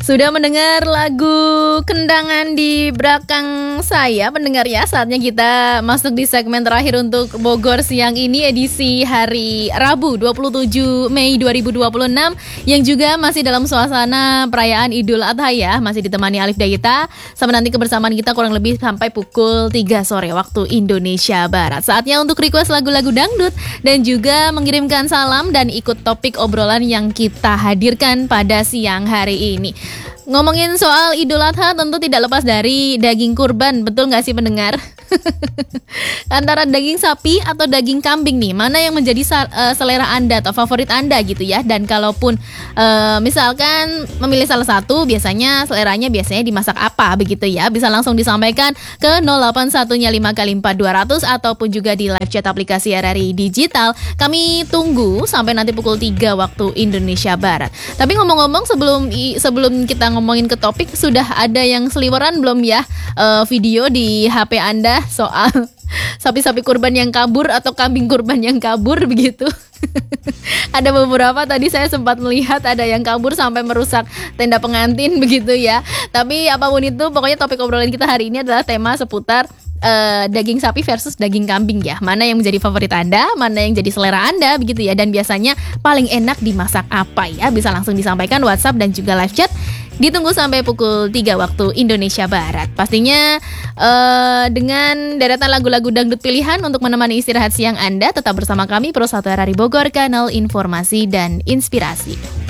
Sudah mendengar lagu Kendangan di belakang saya, pendengar ya. Saatnya kita masuk di segmen terakhir untuk Bogor siang ini, edisi hari Rabu 27 Mei 2026, yang juga masih dalam suasana perayaan Idul Adha ya. Masih ditemani Alif Dayita sampai nanti kebersamaan kita kurang lebih sampai pukul 3 sore waktu Indonesia Barat. Saatnya untuk request lagu-lagu dangdut dan juga mengirimkan salam dan ikut topik obrolan yang kita hadirkan pada siang hari ini. Ngomongin soal Idul Adha tentu tidak lepas dari daging kurban, betul nggak sih pendengar? Antara daging sapi atau daging kambing nih, mana yang menjadi selera Anda atau favorit Anda gitu ya? Dan kalaupun misalkan memilih salah satu, biasanya seleranya dimasak apa begitu ya? Bisa langsung disampaikan ke 0815 kali 4 200 ataupun juga di live chat aplikasi RRI Digital. Kami tunggu sampai nanti pukul 3 waktu Indonesia Barat. Tapi ngomong-ngomong, sebelum kita ngomongin ke topik, sudah ada yang seliweran belum ya video di HP Anda soal sapi-sapi kurban yang kabur atau kambing kurban yang kabur begitu? Ada beberapa, tadi saya sempat melihat ada yang kabur sampai merusak tenda pengantin begitu ya. Tapi apapun itu, pokoknya topik obrolan kita hari ini adalah tema seputar daging sapi versus daging kambing ya. Mana yang menjadi favorit Anda, mana yang jadi selera Anda begitu ya. Dan biasanya paling enak dimasak apa ya? Bisa langsung disampaikan WhatsApp dan juga live chat. Ditunggu sampai pukul 3 waktu Indonesia Barat. Pastinya dengan deretan lagu-lagu dangdut pilihan untuk menemani istirahat siang Anda. Tetap bersama kami Pro 1 RRI Bogor, kanal informasi dan inspirasi.